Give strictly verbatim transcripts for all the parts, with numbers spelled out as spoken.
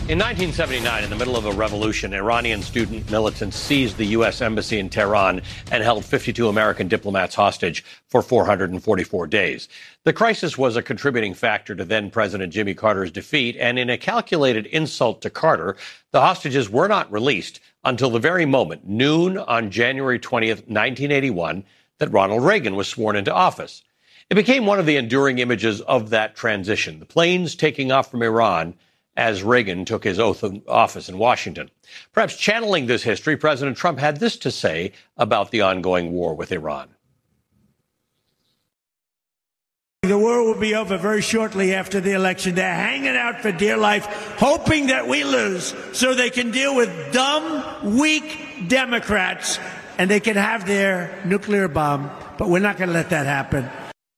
In nineteen seventy-nine, in the middle of a revolution, Iranian student militants seized the U S embassy in Tehran and held fifty-two American diplomats hostage for four hundred forty-four days. The crisis was a contributing factor to then-President Jimmy Carter's defeat, and in a calculated insult to Carter, the hostages were not released until the very moment, noon on January twentieth, nineteen eighty-one, that Ronald Reagan was sworn into office. It became one of the enduring images of that transition, the planes taking off from Iran as Reagan took his oath of office in Washington. Perhaps channeling this history, President Trump had this to say about the ongoing war with Iran. The war will be over very shortly after the election. They're hanging out for dear life, hoping that we lose so they can deal with dumb, weak Democrats and they can have their nuclear bomb. But we're not going to let that happen.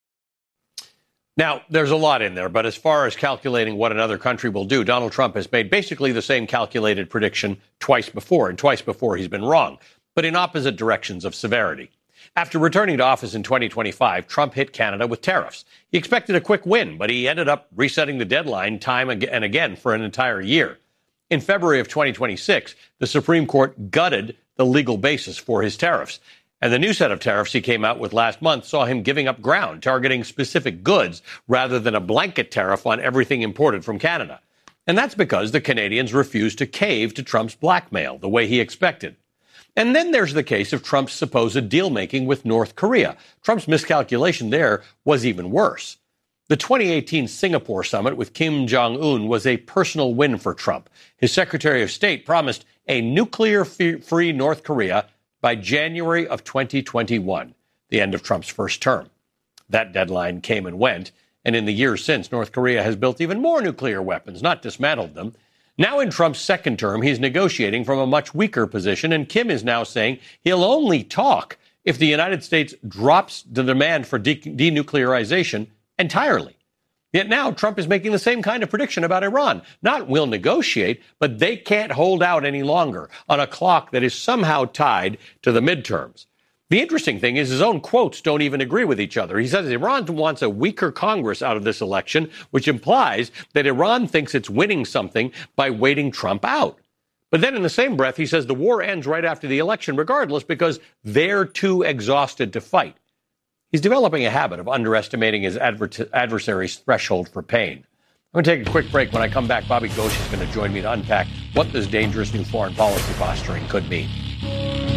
Now, there's a lot in there, but as far as calculating what another country will do, Donald Trump has made basically the same calculated prediction twice before, and twice before he's been wrong, but in opposite directions of severity. After returning to office in twenty twenty-five, Trump hit Canada with tariffs. He expected a quick win, but he ended up resetting the deadline time and again for an entire year. In February of twenty twenty-six, the Supreme Court gutted the legal basis for his tariffs. And the new set of tariffs he came out with last month saw him giving up ground, targeting specific goods rather than a blanket tariff on everything imported from Canada. And that's because the Canadians refused to cave to Trump's blackmail the way he expected. And then there's the case of Trump's supposed deal-making with North Korea. Trump's miscalculation there was even worse. The twenty eighteen Singapore summit with Kim Jong-un was a personal win for Trump. His Secretary of State promised a nuclear-free North Korea by January of twenty twenty-one, the end of Trump's first term. That deadline came and went, and in the years since, North Korea has built even more nuclear weapons, not dismantled them. Now in Trump's second term, he's negotiating from a much weaker position, and Kim is now saying he'll only talk if the United States drops the demand for de- denuclearization entirely. Yet now Trump is making the same kind of prediction about Iran. Not we'll negotiate, but they can't hold out any longer on a clock that is somehow tied to the midterms. The interesting thing is his own quotes don't even agree with each other. He says Iran wants a weaker Congress out of this election, which implies that Iran thinks it's winning something by waiting Trump out. But then in the same breath, he says the war ends right after the election regardless because they're too exhausted to fight. He's developing a habit of underestimating his adver- adversary's threshold for pain. I'm going to take a quick break. When I come back, Bobby Ghosh is going to join me to unpack what this dangerous new foreign policy posturing could mean.